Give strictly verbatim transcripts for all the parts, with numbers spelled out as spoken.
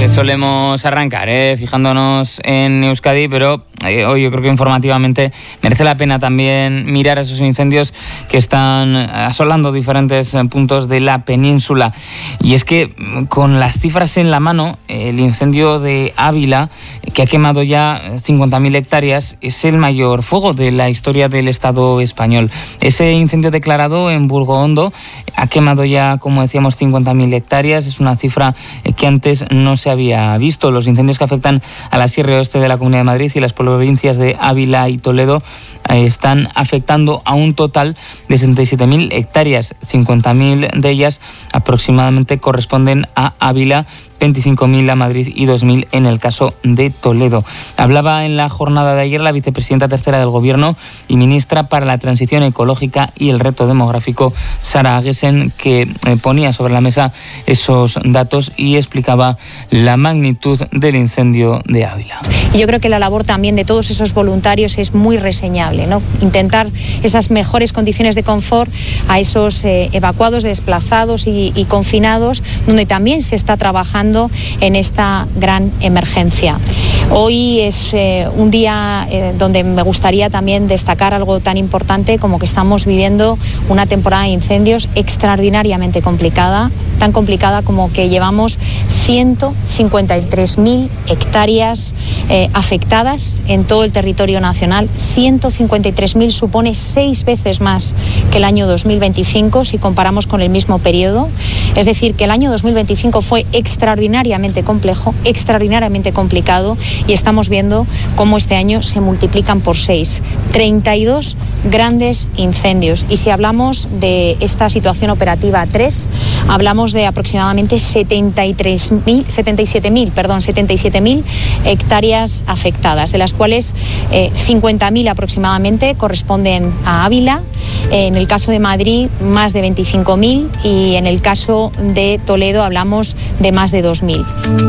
que solemos arrancar, ¿eh? fijándonos en Euskadi, pero eh, hoy yo creo que informativamente merece la pena también mirar esos incendios que están asolando diferentes puntos de la península. Y es que con las cifras en la mano, el incendio de Ávila, que ha quemado ya cincuenta mil hectáreas, es el mayor fuego de la historia del Estado español. Ese incendio declarado en Burgoondo ha quemado ya, como decíamos, cincuenta mil hectáreas. Es una cifra que antes no se había visto. Los incendios que afectan a la Sierra Oeste de la Comunidad de Madrid y las provincias de Ávila y Toledo eh, están afectando a un total de sesenta y siete mil hectáreas. cincuenta mil de ellas aproximadamente corresponden a Ávila, veinticinco mil a Madrid y dos mil en el caso de Toledo. Hablaba en la jornada de ayer la vicepresidenta tercera del Gobierno y ministra para la Transición Ecológica y el Reto Demográfico, Sara Agesen, que eh, ponía sobre la mesa esos datos y explicaba la magnitud del incendio de Ávila. Y yo creo que la labor también de todos esos voluntarios es muy reseñable, ¿no? Intentar esas mejores condiciones de confort a esos eh, evacuados, desplazados y, y confinados, donde también se está trabajando en esta gran emergencia. Hoy es eh, un día eh, donde me gustaría también destacar algo tan importante como que estamos viviendo una temporada de incendios extraordinariamente complicada, tan complicada como que llevamos ciento cincuenta y tres mil hectáreas eh, afectadas en todo el territorio nacional. ciento cincuenta y tres mil supone seis veces más que el año dos mil veinticinco si comparamos con el mismo periodo. Es decir, que el año dos mil veinticinco fue extraordinariamente complejo, extraordinariamente complicado, y estamos viendo cómo este año se multiplican por seis. treinta y dos grandes incendios. Y si hablamos de esta situación operativa tres, hablamos de aproximadamente setenta y tres mil, setenta y siete mil, perdón, setenta y siete mil hectáreas afectadas, de las cuales eh, cincuenta mil aproximadamente corresponden a Ávila. En el caso de Madrid, más de veinticinco mil, y en el caso de Toledo hablamos de más de dos mil.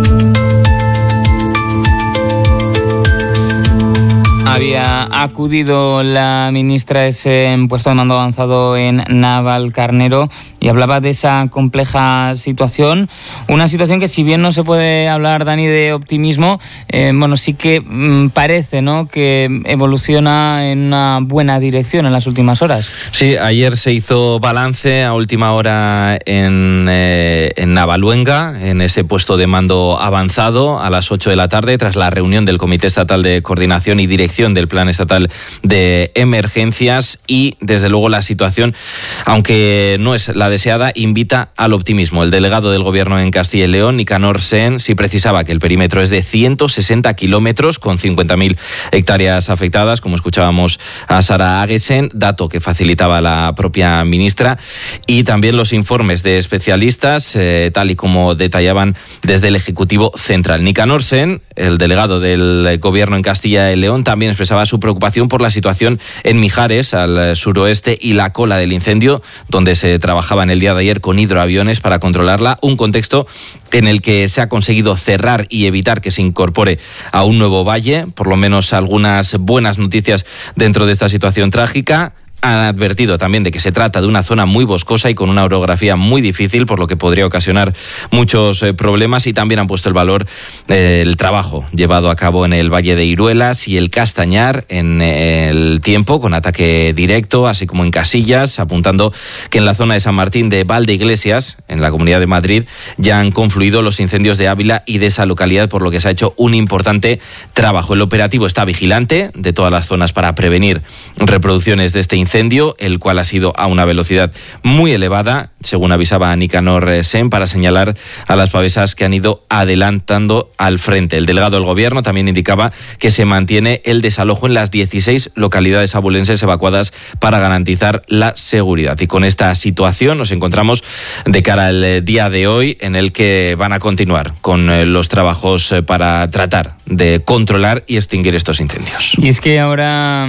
Había acudido la ministra a ese puesto de mando avanzado en Navalcarnero y hablaba de esa compleja situación. Una situación que, si bien no se puede hablar, Dani, de optimismo, eh, bueno, sí que mmm, parece, ¿no?, que evoluciona en una buena dirección en las últimas horas. Sí, ayer se hizo balance a última hora en, eh, en Navaluenga, en ese puesto de mando avanzado, a las ocho de la tarde, tras la reunión del Comité Estatal de Coordinación y Dirección del Plan Estatal de Emergencias, y desde luego la situación, aunque no es la deseada, invita al optimismo. El delegado del Gobierno en Castilla y León, Nicanor Sen, sí precisaba que el perímetro es de ciento sesenta kilómetros con cincuenta mil hectáreas afectadas, como escuchábamos a Sara Agesen, dato que facilitaba la propia ministra, y también los informes de especialistas, eh, tal y como detallaban desde el Ejecutivo Central. Nicanor Sen, el delegado del Gobierno en Castilla y León, también expresaba su preocupación por la situación en Mijares, al suroeste, y la cola del incendio, donde se trabajaba en el día de ayer con hidroaviones para controlarla, un contexto en el que se ha conseguido cerrar y evitar que se incorpore a un nuevo valle. Por lo menos algunas buenas noticias dentro de esta situación trágica. Han advertido también de que se trata de una zona muy boscosa y con una orografía muy difícil, por lo que podría ocasionar muchos eh, problemas, y también han puesto el valor eh, el trabajo llevado a cabo en el Valle de Iruelas y el Castañar en eh, el tiempo, con ataque directo, así como en Casillas, apuntando que en la zona de San Martín de Valdeiglesias, en la Comunidad de Madrid, ya han confluido los incendios de Ávila y de esa localidad, por lo que se ha hecho un importante trabajo. El operativo está vigilante de todas las zonas para prevenir reproducciones de este incendio, el cual ha sido a una velocidad muy elevada, según avisaba Nicanor Sen, para señalar a las pavesas que han ido adelantando al frente. El delegado del Gobierno también indicaba que se mantiene el desalojo en las dieciséis localidades abulenses evacuadas para garantizar la seguridad. Y con esta situación nos encontramos de cara al día de hoy, en el que van a continuar con los trabajos para tratar de controlar y extinguir estos incendios. Y es que ahora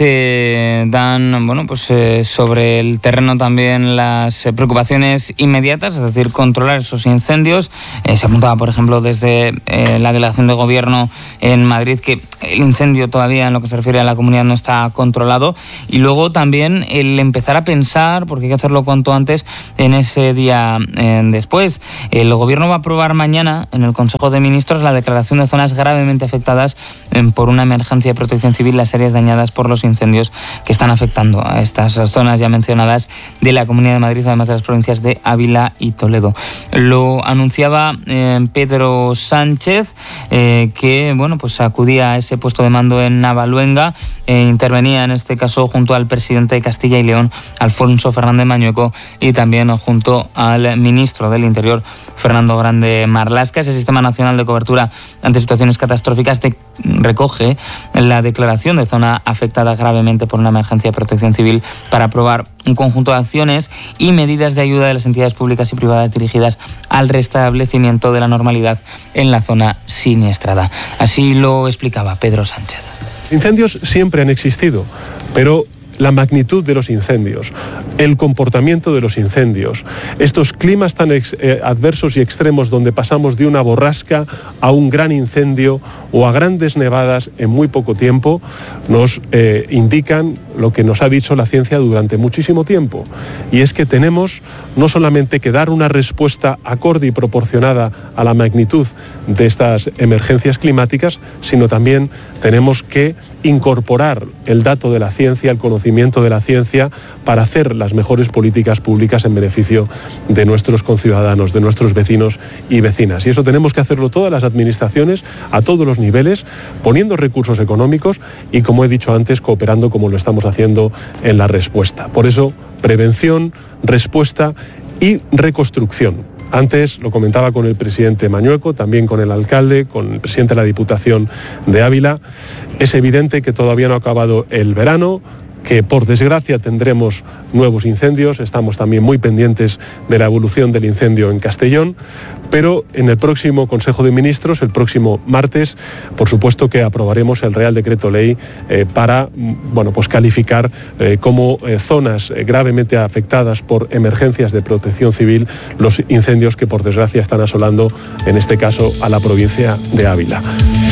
se dan, bueno, pues eh, sobre el terreno también las eh, preocupaciones inmediatas, es decir, controlar esos incendios. Eh, se apuntaba, por ejemplo, desde eh, la delegación de gobierno en Madrid que el incendio todavía en lo que se refiere a la comunidad no está controlado, y luego también el empezar a pensar, porque hay que hacerlo cuanto antes, en ese día eh, después. El gobierno va a aprobar mañana en el Consejo de Ministros la declaración de zonas gravemente afectadas eh, por una emergencia de protección civil, las áreas dañadas por los incendios que están afectando a estas zonas ya mencionadas de la Comunidad de Madrid, además de las provincias de Ávila y Toledo. Lo anunciaba eh, Pedro Sánchez, eh, que bueno, pues acudía a ese puesto de mando en Navaluenga, e intervenía en este caso junto al presidente de Castilla y León, Alfonso Fernández Mañueco, y también junto al ministro del Interior, Fernando Grande Marlaska. Ese Sistema Nacional de Cobertura ante Situaciones Catastróficas de, recoge la declaración de zona afectada gravemente por una emergencia de protección civil para aprobar un conjunto de acciones y medidas de ayuda de las entidades públicas y privadas dirigidas al restablecimiento de la normalidad en la zona siniestrada. Así lo explicaba Pedro Sánchez. Incendios siempre han existido, pero la magnitud de los incendios, el comportamiento de los incendios, estos climas tan ex, eh, adversos y extremos donde pasamos de una borrasca a un gran incendio o a grandes nevadas en muy poco tiempo, nos eh, indican lo que nos ha dicho la ciencia durante muchísimo tiempo, y es que tenemos no solamente que dar una respuesta acorde y proporcionada a la magnitud de estas emergencias climáticas, sino también tenemos que incorporar el dato de la ciencia, el conocimiento de la ciencia, para hacer las mejores políticas públicas en beneficio de nuestros conciudadanos, de nuestros vecinos y vecinas. Y eso tenemos que hacerlo todas las administraciones, a todos los niveles, poniendo recursos económicos y, como he dicho antes, cooperando como lo estamos haciendo en la respuesta. Por eso, prevención, respuesta y reconstrucción. Antes lo comentaba con el presidente Mañueco, también con el alcalde, con el presidente de la Diputación de Ávila. Es evidente que todavía no ha acabado el verano, que por desgracia tendremos nuevos incendios. Estamos también muy pendientes de la evolución del incendio en Castellón, pero en el próximo Consejo de Ministros, el próximo martes, por supuesto que aprobaremos el Real Decreto Ley eh, para bueno, pues calificar eh, como eh, zonas eh, gravemente afectadas por emergencias de protección civil los incendios que por desgracia están asolando, en este caso, a la provincia de Ávila.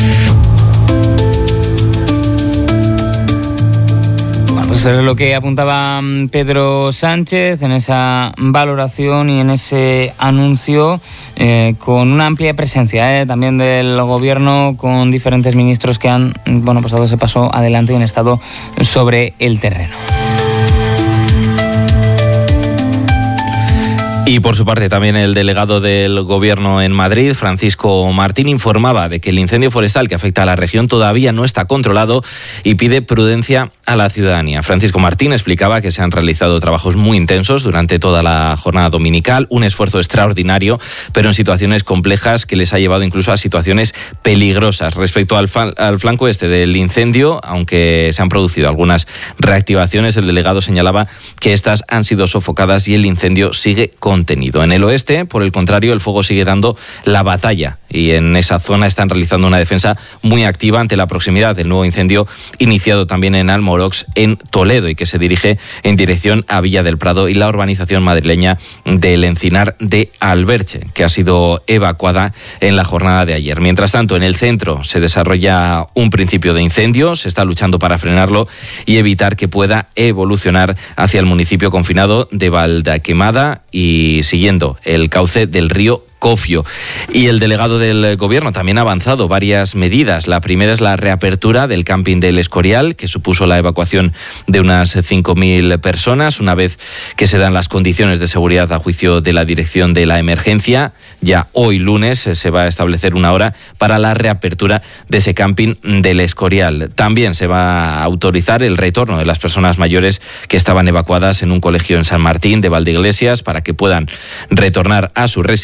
Pues es lo que apuntaba Pedro Sánchez en esa valoración y en ese anuncio, eh, con una amplia presencia eh, también del gobierno, con diferentes ministros que han bueno, pues dado ese paso adelante y han estado sobre el terreno. Y por su parte también el delegado del Gobierno en Madrid, Francisco Martín, informaba de que el incendio forestal que afecta a la región todavía no está controlado y pide prudencia a la ciudadanía. Francisco Martín explicaba que se han realizado trabajos muy intensos durante toda la jornada dominical, un esfuerzo extraordinario, pero en situaciones complejas que les ha llevado incluso a situaciones peligrosas. Respecto al, al flanco este del incendio, aunque se han producido algunas reactivaciones, el delegado señalaba que estas han sido sofocadas y el incendio sigue contenido. En el oeste, por el contrario, el fuego sigue dando la batalla y en esa zona están realizando una defensa muy activa ante la proximidad del nuevo incendio iniciado también en Almorox, en Toledo, y que se dirige en dirección a Villa del Prado y la urbanización madrileña del Encinar de Alberche, que ha sido evacuada en la jornada de ayer. Mientras tanto, en el centro se desarrolla un principio de incendio, se está luchando para frenarlo y evitar que pueda evolucionar hacia el municipio confinado de Valdequemada y siguiendo el cauce del río Cofio. Y el delegado del Gobierno también ha avanzado varias medidas. La primera es la reapertura del camping del Escorial, que supuso la evacuación de unas cinco mil personas, una vez que se dan las condiciones de seguridad a juicio de la Dirección de la Emergencia. Ya hoy lunes se va a establecer una hora para la reapertura de ese camping del Escorial. También se va a autorizar el retorno de las personas mayores que estaban evacuadas en un colegio en San Martín de Valdeiglesias para que puedan retornar a su residencia y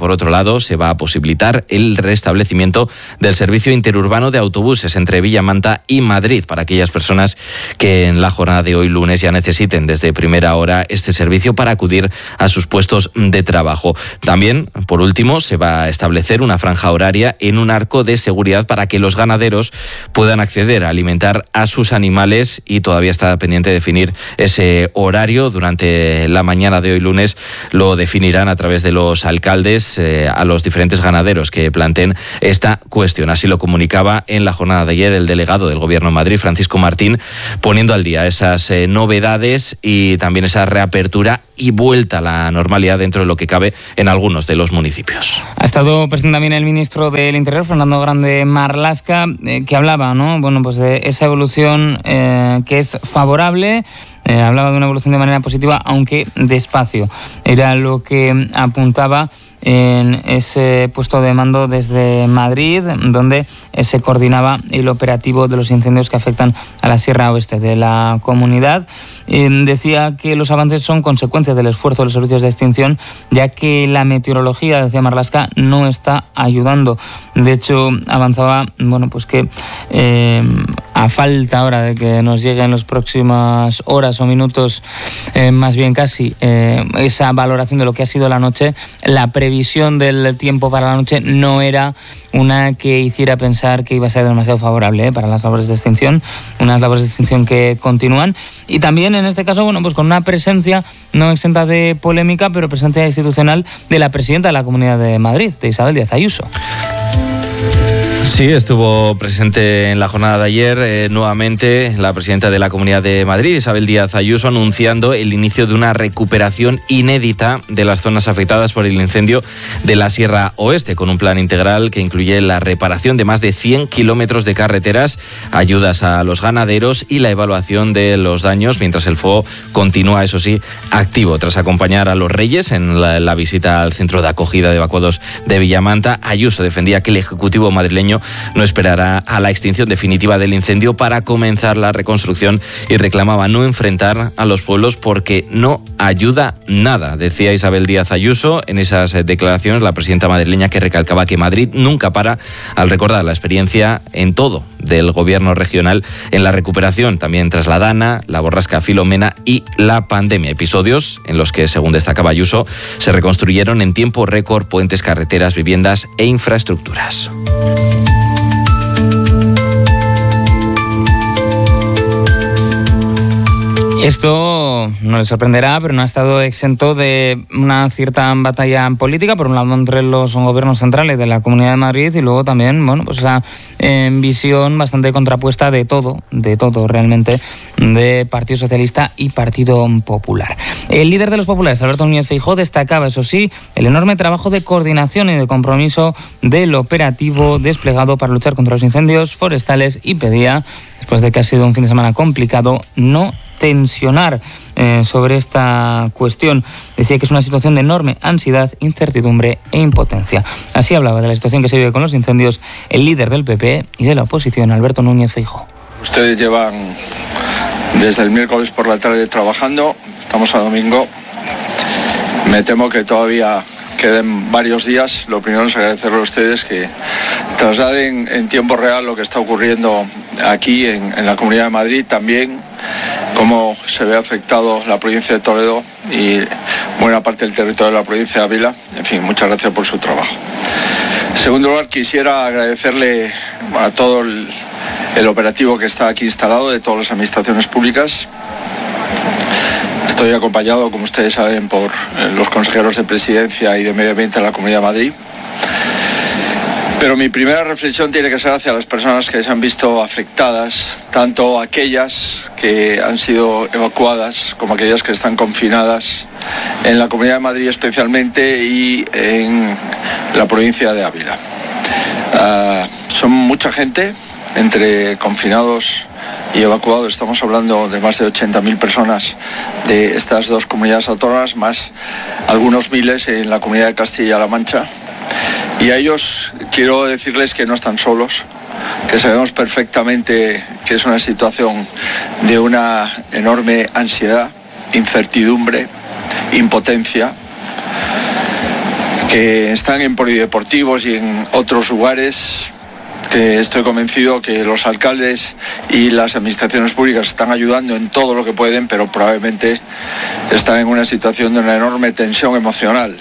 por otro lado, se va a posibilitar el restablecimiento del servicio interurbano de autobuses entre Villamanta y Madrid para aquellas personas que en la jornada de hoy lunes ya necesiten desde primera hora este servicio para acudir a sus puestos de trabajo. También, por último, se va a establecer una franja horaria en un arco de seguridad para que los ganaderos puedan acceder a alimentar a sus animales, y todavía está pendiente definir ese horario. Durante la mañana de hoy lunes lo definirán a través de los alcaldes eh, a los diferentes ganaderos que planteen esta cuestión. Así lo comunicaba en la jornada de ayer el delegado del Gobierno en Madrid, Francisco Martín, poniendo al día esas eh, novedades y también esa reapertura y vuelta a la normalidad dentro de lo que cabe en algunos de los municipios. Ha estado presente también el ministro del Interior, Fernando Grande Marlaska, eh, que hablaba, ¿no? Bueno, pues de esa evolución eh, que es favorable. Eh, hablaba de una evolución de manera positiva, aunque despacio. Era lo que apuntaba en ese puesto de mando desde Madrid, donde se coordinaba el operativo de los incendios que afectan a la Sierra Oeste de la comunidad. Eh, decía que los avances son consecuencia del esfuerzo de los servicios de extinción, ya que la meteorología, decía Marlaska, no está ayudando. De hecho, avanzaba, bueno, pues que eh, a falta ahora de que nos lleguen las próximas horas o minutos, eh, más bien casi, eh, esa valoración de lo que ha sido la noche, la previsión del tiempo para la noche no era una que hiciera pensar que iba a ser demasiado favorable eh, para las labores de extinción, unas labores de extinción que continúan, y también en este caso, bueno, pues con una presencia no exenta de polémica, pero presencia institucional de la presidenta de la Comunidad de Madrid, de Isabel Díaz Ayuso. Sí, estuvo presente en la jornada de ayer eh, nuevamente la presidenta de la Comunidad de Madrid, Isabel Díaz Ayuso, anunciando el inicio de una recuperación inédita de las zonas afectadas por el incendio de la Sierra Oeste, con un plan integral que incluye la reparación de más de cien kilómetros de carreteras, ayudas a los ganaderos y la evaluación de los daños, mientras el fuego continúa, eso sí, activo. Tras acompañar a los Reyes en la, la visita al centro de acogida de evacuados de Villamanta, Ayuso defendía que el Ejecutivo madrileño no esperará a la extinción definitiva del incendio para comenzar la reconstrucción y reclamaba no enfrentar a los pueblos porque no ayuda nada, decía Isabel Díaz Ayuso en esas declaraciones, la presidenta madrileña, que recalcaba que Madrid nunca para al recordar la experiencia en todo del gobierno regional en la recuperación, también tras la Dana, la borrasca Filomena y la pandemia, episodios en los que, según destacaba Ayuso, se reconstruyeron en tiempo récord puentes, carreteras, viviendas e infraestructuras. Esto no les sorprenderá, pero no ha estado exento de una cierta batalla política, por un lado entre los gobiernos centrales de la Comunidad de Madrid y luego también, bueno, pues la eh, visión bastante contrapuesta de todo, de todo realmente, de Partido Socialista y Partido Popular. El líder de los populares, Alberto Núñez Feijóo, destacaba, eso sí, el enorme trabajo de coordinación y de compromiso del operativo desplegado para luchar contra los incendios forestales y pedía, después de que ha sido un fin de semana complicado, no tensionar eh, sobre esta cuestión. Decía que es una situación de enorme ansiedad, incertidumbre e impotencia. Así hablaba de la situación que se vive con los incendios el líder del P P y de la oposición, Alberto Núñez Feijóo. Ustedes llevan desde el miércoles por la tarde trabajando, estamos a domingo. Me temo que todavía queden varios días. Lo primero es agradecerle a ustedes que trasladen en tiempo real lo que está ocurriendo aquí en, en la Comunidad de Madrid, también cómo se ve afectado la provincia de Toledo y buena parte del territorio de la provincia de Ávila. En fin, muchas gracias por su trabajo. En segundo lugar, quisiera agradecerle a todo el, el operativo que está aquí instalado, de todas las administraciones públicas. Estoy acompañado, como ustedes saben, por los consejeros de Presidencia y de Medio Ambiente de la Comunidad de Madrid. Pero mi primera reflexión tiene que ser hacia las personas que se han visto afectadas, tanto aquellas que han sido evacuadas como aquellas que están confinadas en la Comunidad de Madrid especialmente y en la provincia de Ávila. Uh, son mucha gente, entre confinados y evacuados estamos hablando de más de ochenta mil personas de estas dos comunidades autónomas, más algunos miles en la Comunidad de Castilla-La Mancha. Y a ellos quiero decirles que no están solos, que sabemos perfectamente que es una situación de una enorme ansiedad, incertidumbre, impotencia, que están en polideportivos y en otros lugares, que estoy convencido que los alcaldes y las administraciones públicas están ayudando en todo lo que pueden, pero probablemente están en una situación de una enorme tensión emocional.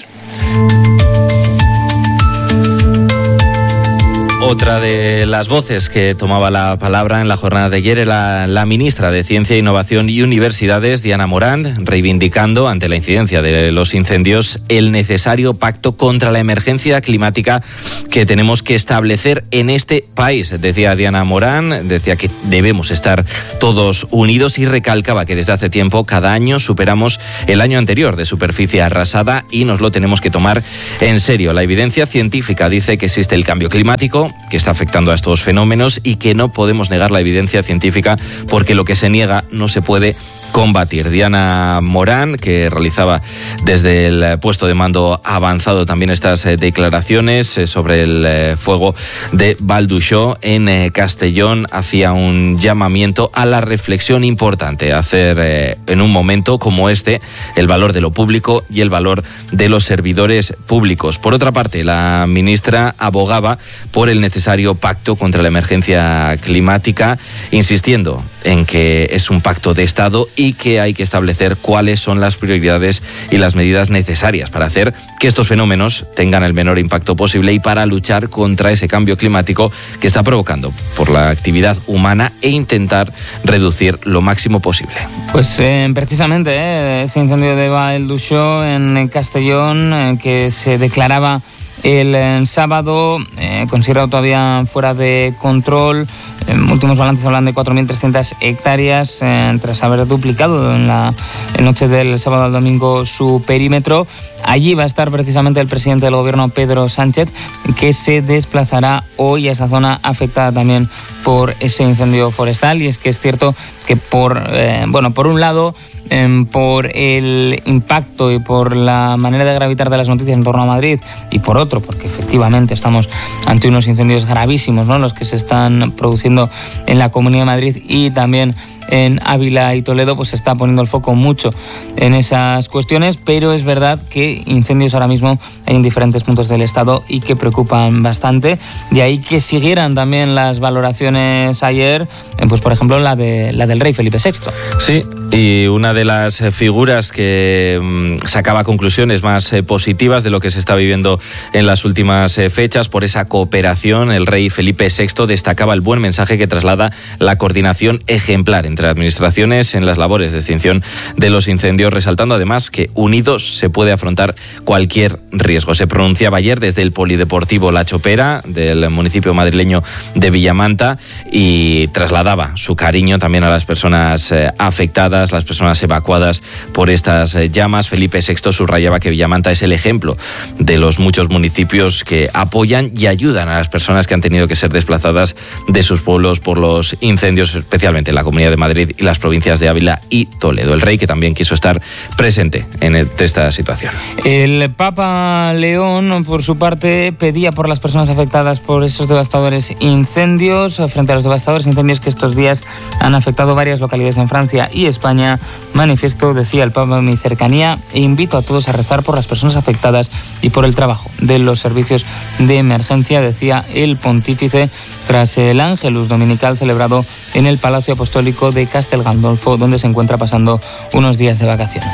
Otra de las voces que tomaba la palabra en la jornada de ayer era la, la ministra de Ciencia, Innovación y Universidades, Diana Morant, reivindicando ante la incidencia de los incendios el necesario pacto contra la emergencia climática que tenemos que establecer en este país. Decía Diana Morant, decía que debemos estar todos unidos y recalcaba que desde hace tiempo, cada año, superamos el año anterior de superficie arrasada y nos lo tenemos que tomar en serio. La evidencia científica dice que existe el cambio climático, que está afectando a estos fenómenos y que no podemos negar la evidencia científica porque lo que se niega no se puede combatir. Diana Morant, que realizaba desde el puesto de mando avanzado también estas declaraciones sobre el fuego de Valduxó en Castellón, hacía un llamamiento a la reflexión importante, hacer en un momento como este el valor de lo público y el valor de los servidores públicos. Por otra parte, la ministra abogaba por el necesario pacto contra la emergencia climática, insistiendo en que es un pacto de Estado y que hay que establecer cuáles son las prioridades y las medidas necesarias para hacer que estos fenómenos tengan el menor impacto posible y para luchar contra ese cambio climático que está provocando por la actividad humana e intentar reducir lo máximo posible. Pues eh, precisamente eh, ese incendio de Valduxó en Castellón eh, que se declaraba el eh, sábado, eh, considerado todavía fuera de control. Eh, últimos balances hablan de cuatro mil trescientas hectáreas, eh, tras haber duplicado en la en noche del sábado al domingo su perímetro. Allí va a estar precisamente el presidente del gobierno, Pedro Sánchez, que se desplazará hoy a esa zona afectada también por ese incendio forestal. Y es que es cierto que por, eh, bueno, por un lado, eh, por el impacto y por la manera de gravitar de las noticias en torno a Madrid, y por otro, porque efectivamente estamos ante unos incendios gravísimos, ¿no?, los que se están produciendo en la Comunidad de Madrid y también en Ávila y Toledo, pues se está poniendo el foco mucho en esas cuestiones, pero es verdad que incendios ahora mismo hay en diferentes puntos del Estado y que preocupan bastante. De ahí que siguieran también las valoraciones ayer, pues por ejemplo la de la del rey Felipe sexto. Sí, y una de las figuras que mmm, sacaba conclusiones más eh, positivas de lo que se está viviendo en las últimas eh, fechas por esa cooperación, el rey Felipe sexto destacaba el buen mensaje que traslada la coordinación ejemplar entre administraciones en las labores de extinción de los incendios, resaltando además que unidos se puede afrontar cualquier riesgo. Se pronunciaba ayer desde el Polideportivo La Chopera del municipio madrileño de Villamanta y trasladaba su cariño también a las personas eh, afectadas, las personas evacuadas por estas eh, llamas. Felipe sexto subrayaba que Villamanta es el ejemplo de los muchos municipios que apoyan y ayudan a las personas que han tenido que ser desplazadas de sus pueblos por los incendios, especialmente en la Comunidad de Madrid y las provincias de Ávila y Toledo. El rey, que también quiso estar presente en esta situación. El Papa León, por su parte, pedía por las personas afectadas por esos devastadores incendios. Frente a los devastadores incendios que estos días han afectado varias localidades en Francia y España, manifiesto, decía el Papa, mi cercanía, e invito a todos a rezar por las personas afectadas y por el trabajo de los servicios de emergencia, decía el pontífice, tras el Ángelus dominical celebrado en el Palacio Apostólico de Castel Gandolfo, donde se encuentra pasando unos días de vacaciones.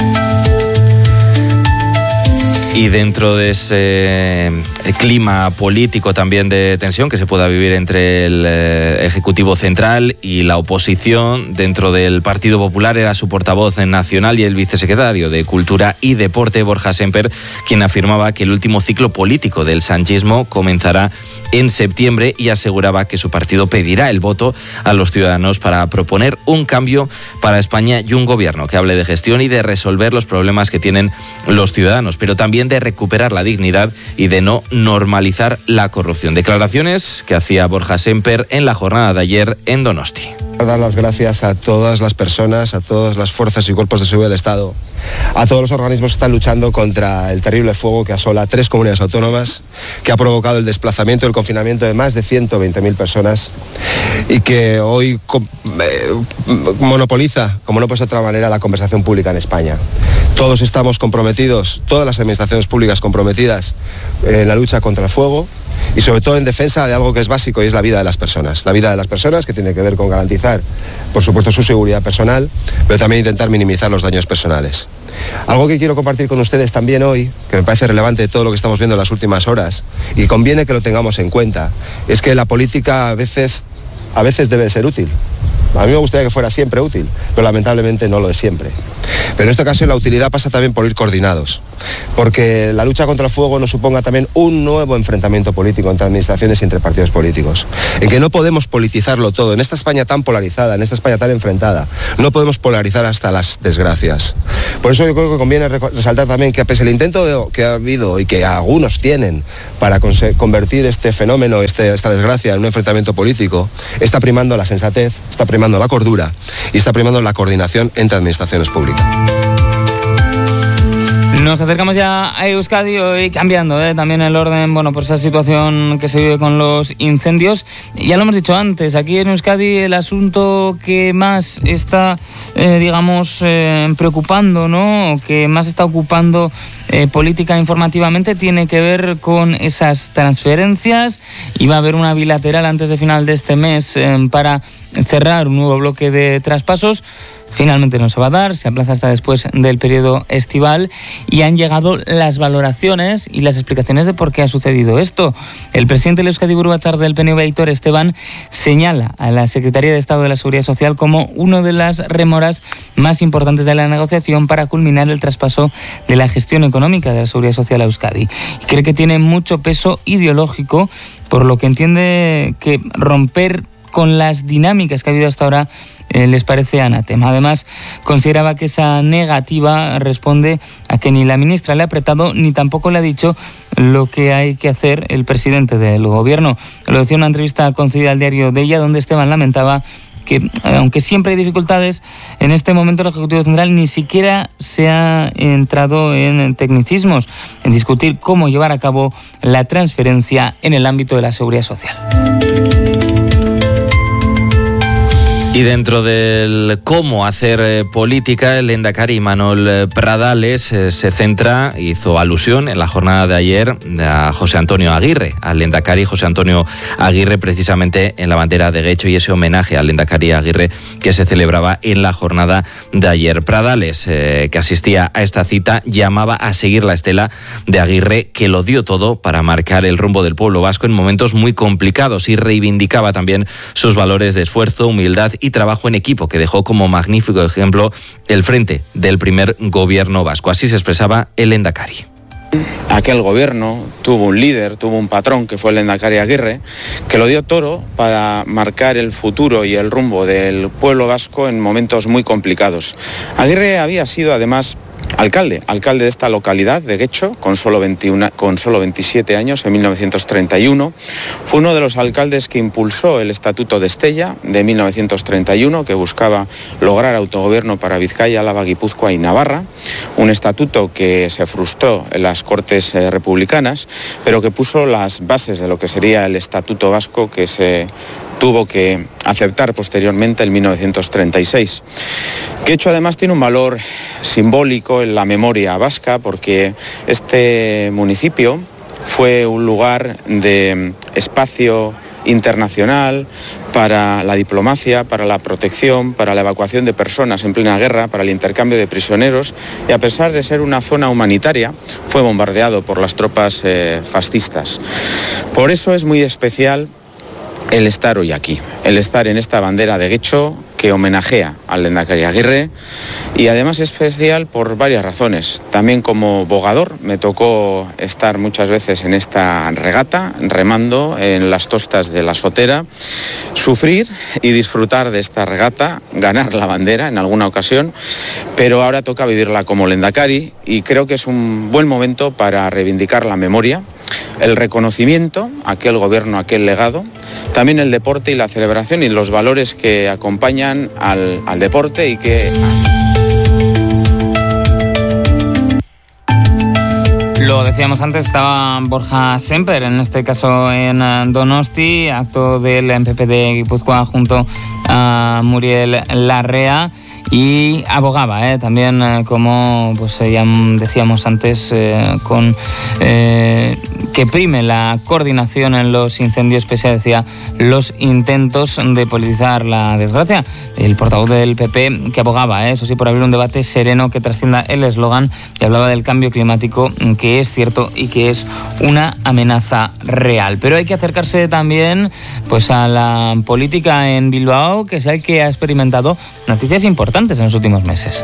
Y dentro de ese clima político también de tensión que se pueda vivir entre el Ejecutivo Central y la oposición, dentro del Partido Popular era su portavoz nacional y el vicesecretario de Cultura y Deporte, Borja Semper, quien afirmaba que el último ciclo político del sanchismo comenzará en septiembre y aseguraba que su partido pedirá el voto a los ciudadanos para proponer un cambio para España y un gobierno que hable de gestión y de resolver los problemas que tienen los ciudadanos, pero también de recuperar la dignidad y de no normalizar la corrupción. Declaraciones que hacía Borja Semper en la jornada de ayer en Donosti. Dar las gracias a todas las personas, a todas las fuerzas y cuerpos de seguridad del Estado, a todos los organismos que están luchando contra el terrible fuego que asola tres comunidades autónomas, que ha provocado el desplazamiento y el confinamiento de más de ciento veinte mil personas y que hoy eh, monopoliza, como no puede ser de otra manera, la conversación pública en España. Todos estamos comprometidos, todas las administraciones públicas comprometidas en la lucha contra el fuego y sobre todo en defensa de algo que es básico y es la vida de las personas. La vida de las personas, que tiene que ver con garantizar, por supuesto, su seguridad personal, pero también intentar minimizar los daños personales. Algo que quiero compartir con ustedes también hoy, que me parece relevante de todo lo que estamos viendo en las últimas horas, y conviene que lo tengamos en cuenta, es que la política a veces, a veces debe ser útil. A mí me gustaría que fuera siempre útil, pero lamentablemente no lo es siempre. Pero en este caso la utilidad pasa también por ir coordinados, porque la lucha contra el fuego nos suponga también un nuevo enfrentamiento político entre administraciones y entre partidos políticos, en que no podemos politizarlo todo. En esta España tan polarizada, en esta España tan enfrentada, no podemos polarizar hasta las desgracias. Por eso yo creo que conviene resaltar también que pese al intento de, que ha habido y que algunos tienen para convertir este fenómeno, este, esta desgracia en un enfrentamiento político, está primando la sensatez, está primando la cordura y está primando la coordinación entre administraciones públicas. Nos acercamos ya a Euskadi, hoy cambiando ¿eh? también el orden, bueno, por esa situación que se vive con los incendios. Ya lo hemos dicho antes, aquí en Euskadi el asunto que más está, eh, digamos, eh, preocupando, ¿no? Que más está ocupando eh, política informativamente tiene que ver con esas transferencias. Y va a haber una bilateral antes de final de este mes eh, para cerrar un nuevo bloque de traspasos. Finalmente no se va a dar, se aplaza hasta después del periodo estival y han llegado las valoraciones y las explicaciones de por qué ha sucedido esto. El presidente del Euskadi Buru Batzar del P N V, Aitor Esteban, señala a la Secretaría de Estado de la Seguridad Social como una de las rémoras más importantes de la negociación para culminar el traspaso de la gestión económica de la Seguridad Social a Euskadi. Y cree que tiene mucho peso ideológico, por lo que entiende que romper con las dinámicas que ha habido hasta ahora eh, les parece anatema. Además, consideraba que esa negativa responde a que ni la ministra le ha apretado ni tampoco le ha dicho lo que hay que hacer el presidente del gobierno. Lo decía en una entrevista concedida al diario de ella, donde Esteban lamentaba que, aunque siempre hay dificultades, en este momento el Ejecutivo Central ni siquiera se ha entrado en tecnicismos, en discutir cómo llevar a cabo la transferencia en el ámbito de la seguridad social. Y dentro del cómo hacer eh, política, el lehendakari Imanol Pradales eh, se centra, hizo alusión en la jornada de ayer a José Antonio Aguirre, al lehendakari José Antonio Aguirre, precisamente en la bandera de Guecho, y ese homenaje al lehendakari Aguirre que se celebraba en la jornada de ayer. Pradales, eh, que asistía a esta cita, llamaba a seguir la estela de Aguirre, que lo dio todo para marcar el rumbo del pueblo vasco en momentos muy complicados, y reivindicaba también sus valores de esfuerzo, humildad y trabajo en equipo, que dejó como magnífico ejemplo el frente del primer gobierno vasco. Así se expresaba el lehendakari. Aquel gobierno tuvo un líder, tuvo un patrón, que fue el lehendakari Aguirre, que lo dio todo para marcar el futuro y el rumbo del pueblo vasco en momentos muy complicados. Aguirre había sido además alcalde, alcalde de esta localidad de Guecho, con solo, veintiuno, con solo veintisiete años, en mil novecientos treinta y uno. Fue uno de los alcaldes que impulsó el Estatuto de Estella de mil novecientos treinta y uno, que buscaba lograr autogobierno para Vizcaya, Álava, Guipúzcoa y Navarra. Un estatuto que se frustró en las Cortes eh, republicanas, pero que puso las bases de lo que sería el Estatuto Vasco, que se tuvo que aceptar posteriormente en mil novecientos treinta y seis. Guecho además tiene un valor simbólico en la memoria vasca, porque este municipio fue un lugar de espacio internacional para la diplomacia, para la protección, para la evacuación de personas en plena guerra, para el intercambio de prisioneros, y a pesar de ser una zona humanitaria, fue bombardeado por las tropas eh, fascistas. Por eso es muy especial el estar hoy aquí, el estar en esta bandera de Guecho, que homenajea al lehendakari Aguirre, y además es especial por varias razones. También como bogador me tocó estar muchas veces en esta regata, remando en las tostas de la Sotera, sufrir y disfrutar de esta regata, ganar la bandera en alguna ocasión, pero ahora toca vivirla como lehendakari, y creo que es un buen momento para reivindicar la memoria, el reconocimiento a aquel gobierno, a aquel legado, también el deporte y la celebración y los valores que acompañan al, al deporte y que... Lo decíamos antes, estaba Borja Semper, en este caso en Donosti, acto del M P P de Guipúzcoa junto a Muriel Larrea. y abogaba eh, también, eh, como pues ya decíamos antes, eh, con eh, que prime la coordinación en los incendios, pese a, decía, los intentos de politizar la desgracia. El portavoz del P P que abogaba, eh, eso sí, por abrir un debate sereno que trascienda el eslogan, y hablaba del cambio climático, que es cierto y que es una amenaza real. Pero hay que acercarse también pues a la política en Bilbao, que es el que ha experimentado noticias importantes en los últimos meses.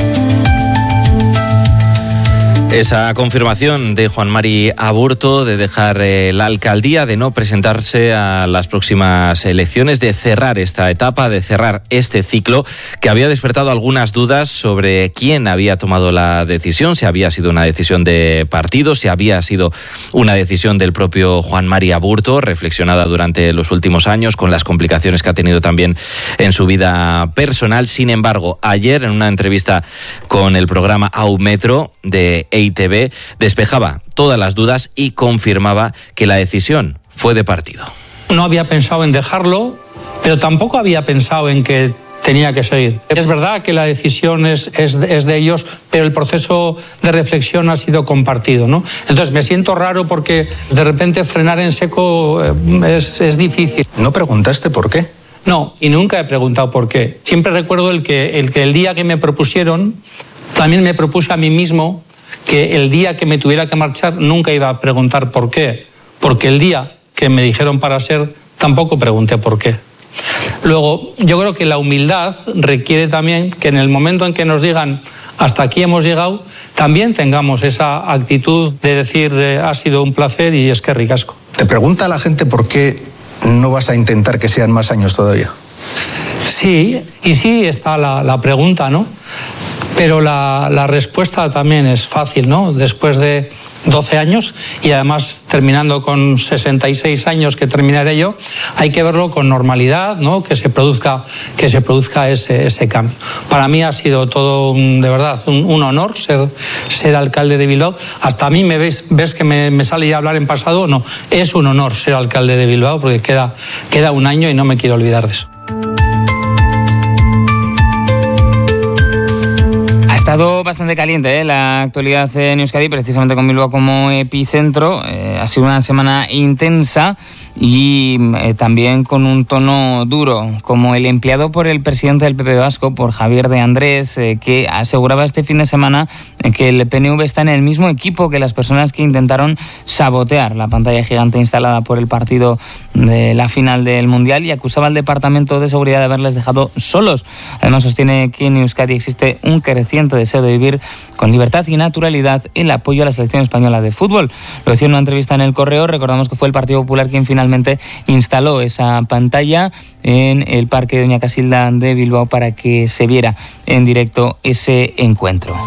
Esa confirmación de Juan Mari Aburto de dejar eh, la alcaldía, de no presentarse a las próximas elecciones, de cerrar esta etapa, de cerrar este ciclo, que había despertado algunas dudas sobre quién había tomado la decisión, si había sido una decisión de partido, si había sido una decisión del propio Juan Mari Aburto, reflexionada durante los últimos años, con las complicaciones que ha tenido también en su vida personal. Sin embargo, ayer, en una entrevista con el programa Aumetro de E I T V, despejaba todas las dudas y confirmaba que la decisión fue de partido. No había pensado en dejarlo, pero tampoco había pensado en que tenía que seguir. Es verdad que la decisión es, es, es de ellos, pero el proceso de reflexión ha sido compartido, ¿no? Entonces me siento raro porque de repente frenar en seco es, es difícil. ¿No preguntaste por qué? No, y nunca he preguntado por qué. Siempre recuerdo el que el, que el día que me propusieron, también me propuse a mí mismo que el día que me tuviera que marchar nunca iba a preguntar por qué, porque el día que me dijeron para ser tampoco pregunté por qué. Luego, yo creo que la humildad requiere también que en el momento en que nos digan hasta aquí hemos llegado, también tengamos esa actitud de decir eh, ha sido un placer y es que ricasco. ¿Te pregunta la gente por qué no vas a intentar que sean más años todavía? Sí, y sí está la, la pregunta, ¿no? Pero la, la respuesta también es fácil, ¿no? Después de doce años y además terminando con sesenta y seis años que terminaré yo, hay que verlo con normalidad, ¿no? Que se produzca, que se produzca ese, ese cambio. Para mí ha sido todo, un, de verdad, un, un honor ser, ser alcalde de Bilbao. Hasta a mí me ves, ves que me, me sale ya hablar en pasado. No, es un honor ser alcalde de Bilbao porque queda, queda un año y no me quiero olvidar de eso. Ha estado bastante caliente ¿eh? la actualidad en Euskadi, precisamente con Bilbao como epicentro. Eh, ha sido una semana intensa y eh, también con un tono duro, como el empleado por el presidente del P P vasco, por Javier de Andrés, eh, que aseguraba este fin de semana eh, que el P N V está en el mismo equipo que las personas que intentaron sabotear la pantalla gigante instalada por el partido de la final del Mundial, y acusaba al Departamento de Seguridad de haberles dejado solos. Además sostiene que en Euskadi existe un creciente deseo de vivir con libertad y naturalidad el apoyo a la selección española de fútbol. Lo decía en una entrevista en El Correo. Recordamos que fue el Partido Popular quien finalmente instaló esa pantalla en el Parque de Doña Casilda de Bilbao para que se viera en directo ese encuentro.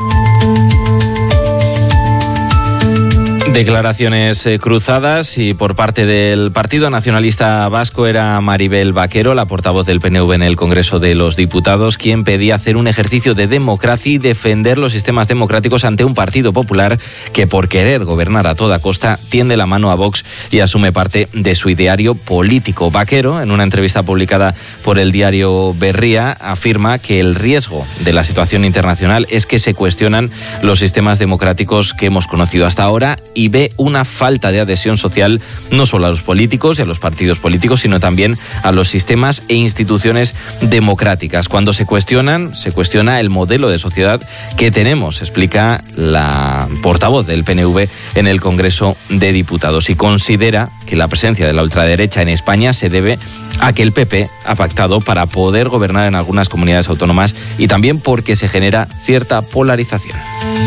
Declaraciones eh, cruzadas, y por parte del Partido Nacionalista Vasco era Maribel Vaquero, la portavoz del P N V en el Congreso de los Diputados, quien pedía hacer un ejercicio de democracia y defender los sistemas democráticos ante un Partido Popular que, por querer gobernar a toda costa, tiende la mano a Vox y asume parte de su ideario político. Vaquero, en una entrevista publicada por el diario Berria, afirma que el riesgo de la situación internacional es que se cuestionan los sistemas democráticos que hemos conocido hasta ahora, y ve una falta de adhesión social no solo a los políticos y a los partidos políticos, sino también a los sistemas e instituciones democráticas. Cuando se cuestionan, se cuestiona el modelo de sociedad que tenemos, explica la portavoz del P N V en el Congreso de Diputados, y considera que la presencia de la ultraderecha en España se debe a que el P P ha pactado para poder gobernar en algunas comunidades autónomas, y también porque se genera cierta polarización.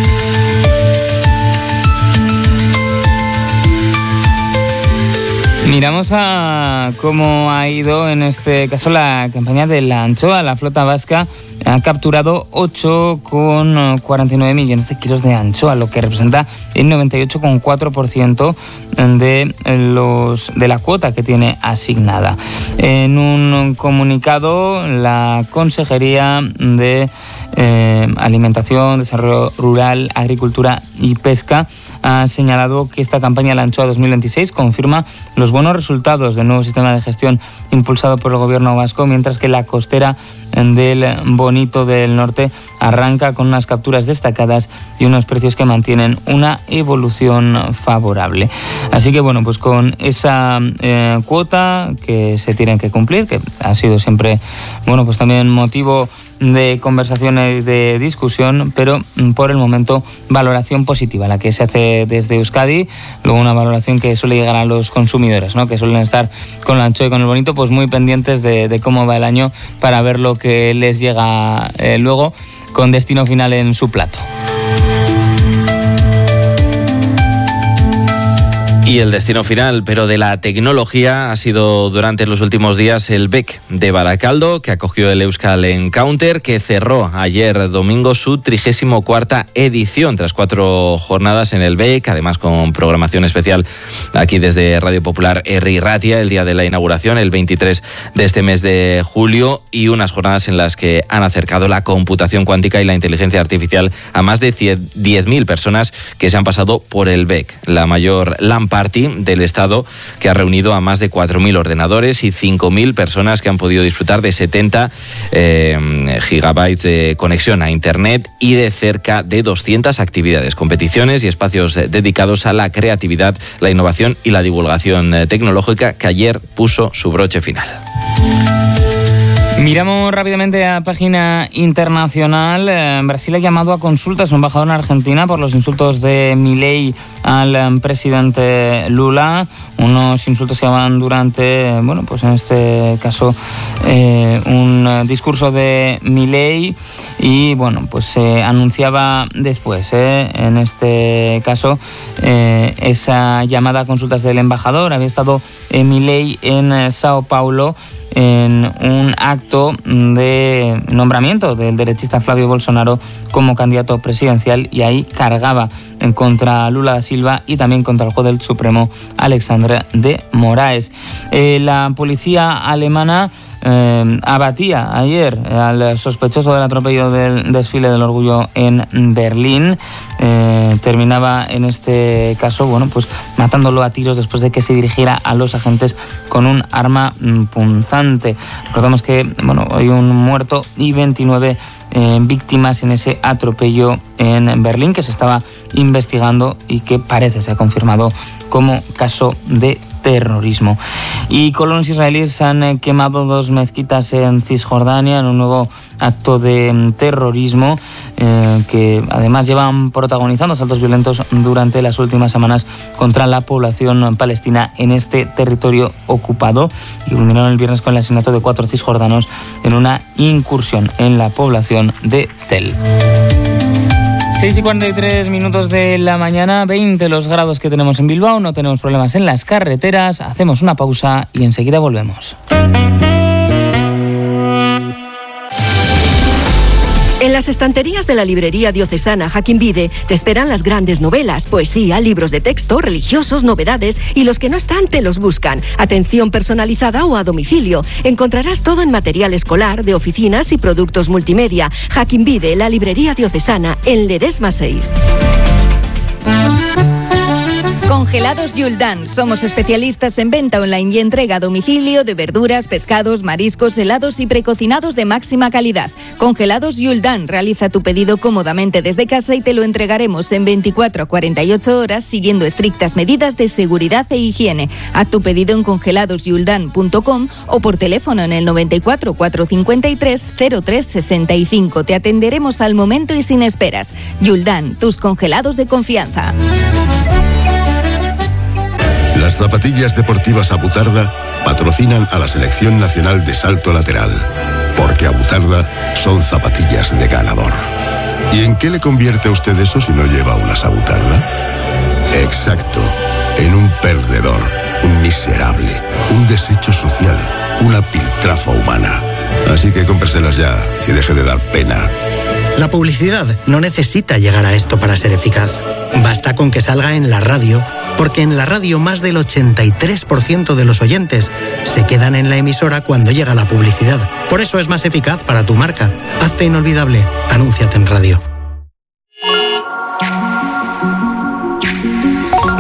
Miramos a cómo ha ido en este caso la campaña de la anchoa. La flota vasca ha capturado ocho coma cuarenta y nueve millones de kilos de anchoa, lo que representa el noventa y ocho coma cuatro por ciento de, los, de la cuota que tiene asignada. En un comunicado, la Consejería de eh, Alimentación, Desarrollo Rural, Agricultura y Pesca ha señalado que esta campaña de la anchoa dos mil veintiséis confirma los buenos resultados del nuevo sistema de gestión impulsado por el gobierno vasco, mientras que la costera del Bonito del Norte arranca con unas capturas destacadas y unos precios que mantienen una evolución favorable. Así que bueno, pues con esa eh, cuota que se tiene que cumplir, que ha sido siempre, bueno, pues también motivo de conversación y de discusión, pero por el momento valoración positiva, la que se hace desde Euskadi, luego una valoración que suele llegar a los consumidores, ¿no?, que suelen estar con la anchoa y con el bonito, pues muy pendientes de, de cómo va el año para ver lo que les llega eh, luego con destino final en su plato. Y el destino final, pero de la tecnología, ha sido durante los últimos días el B E C de Baracaldo, que acogió el Euskal Encounter, que cerró ayer domingo su trigésimo cuarta edición, tras cuatro jornadas en el B E C, además con programación especial aquí desde Radio Popular Herri Ratia, el día de la inauguración, el veintitrés de este mes de julio, y unas jornadas en las que han acercado la computación cuántica y la inteligencia artificial a más de diez mil personas que se han pasado por el B E C, la mayor LAN Party del Estado, que ha reunido a más de cuatro mil ordenadores y cinco mil personas que han podido disfrutar de setenta eh, gigabytes de conexión a Internet y de cerca de doscientas actividades, competiciones y espacios dedicados a la creatividad, la innovación y la divulgación tecnológica, que ayer puso su broche final. Miramos rápidamente a página internacional. Brasil ha llamado a consulta a su embajador en Argentina por los insultos de Milei al presidente Lula. Unos insultos que van durante, bueno, pues en este caso, eh, un discurso de Milei, y bueno, pues se anunciaba después, eh, en este caso, eh, esa llamada a consultas del embajador. Había estado eh, Milei en eh, Sao Paulo en un acto de nombramiento del derechista Flavio Bolsonaro como candidato presidencial, y ahí cargaba en contra Lula da Silva y también contra el juez del Supremo Alexandre de Moraes. Eh, la policía alemana Eh, abatía ayer al sospechoso del atropello del desfile del orgullo en Berlín. Eh, terminaba en este caso, bueno, pues matándolo a tiros después de que se dirigiera a los agentes con un arma punzante. Recordemos que, bueno, hay un muerto y veintinueve eh, víctimas en ese atropello en Berlín, que se estaba investigando y que parece se ha confirmado como caso de terrorismo. Y colonos israelíes han quemado dos mezquitas en Cisjordania en un nuevo acto de terrorismo eh, que además llevan protagonizando asaltos violentos durante las últimas semanas contra la población palestina en este territorio ocupado, y culminaron el viernes con el asesinato de cuatro cisjordanos en una incursión en la población de Tel. seis y cuarenta y tres minutos de la mañana, veinte los grados que tenemos en Bilbao, no tenemos problemas en las carreteras. Hacemos una pausa y enseguida volvemos. En las estanterías de la librería diocesana Jaquín Vide te esperan las grandes novelas, poesía, libros de texto, religiosos, novedades, y los que no están te los buscan. Atención personalizada o a domicilio. Encontrarás todo en material escolar, de oficinas y productos multimedia. Jaquín Vide, la librería diocesana, en Ledesma seis. Congelados Yuldan. Somos especialistas en venta online y entrega a domicilio de verduras, pescados, mariscos, helados y precocinados de máxima calidad. Congelados Yuldan. Realiza tu pedido cómodamente desde casa y te lo entregaremos en veinticuatro a cuarenta y ocho horas siguiendo estrictas medidas de seguridad e higiene. Haz tu pedido en congelados yuldan punto com o por teléfono en el noventa y cuatro, cuatrocientos cincuenta y tres, cero tres sesenta y cinco. Te atenderemos al momento y sin esperas. Yuldan, tus congelados de confianza. Las zapatillas deportivas Abutarda patrocinan a la Selección Nacional de Salto Lateral, porque Abutarda son zapatillas de ganador. ¿Y en qué le convierte a usted eso si no lleva unas Abutarda? Exacto, en un perdedor, un miserable, un desecho social, una piltrafa humana. Así que cómpreselas ya y deje de dar pena. La publicidad no necesita llegar a esto para ser eficaz. Basta con que salga en la radio, porque en la radio más del ochenta y tres por ciento de los oyentes se quedan en la emisora cuando llega la publicidad. Por eso es más eficaz para tu marca. Hazte inolvidable. Anúnciate en radio.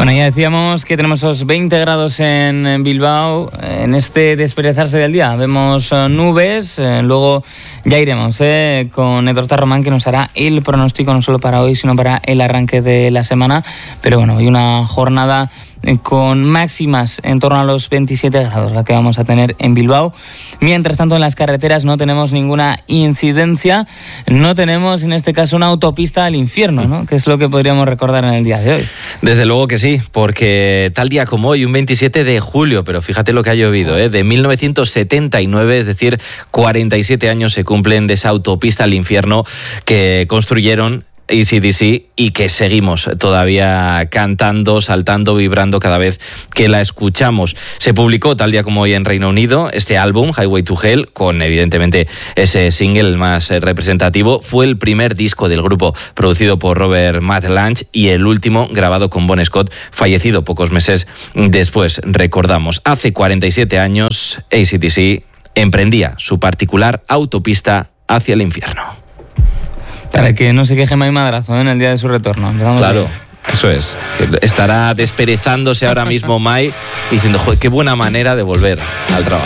Bueno, ya decíamos que tenemos esos veinte grados en Bilbao. En este desperezarse del día vemos uh, nubes. Eh, luego ya iremos eh, con Edorta Román, que nos hará el pronóstico no solo para hoy, sino para el arranque de la semana. Pero bueno, hoy una jornada con máximas en torno a los veintisiete grados, la que vamos a tener en Bilbao. Mientras tanto, en las carreteras no tenemos ninguna incidencia, no tenemos en este caso una autopista al infierno, ¿no? Que es lo que podríamos recordar en el día de hoy. Desde luego que sí, porque tal día como hoy, un veintisiete de julio, pero fíjate lo que ha llovido, ¿eh? De mil novecientos setenta y nueve, es decir, cuarenta y siete años se cumplen de esa autopista al infierno que construyeron A C D C y que seguimos todavía cantando, saltando, vibrando cada vez que la escuchamos. Se publicó tal día como hoy en Reino Unido este álbum, Highway to Hell, con evidentemente ese single el más representativo. Fue el primer disco del grupo producido por Robert Matt Lange y el último grabado con Bon Scott, fallecido pocos meses después. Recordamos, hace cuarenta y siete años A C D C emprendía su particular autopista hacia el infierno. Para que no se queje Mai Madrazo, ¿eh? En el día de su retorno. Empezamos claro, bien. Eso es. Estará desperezándose ahora mismo Mai diciendo, joder, qué buena manera de volver al trabajo.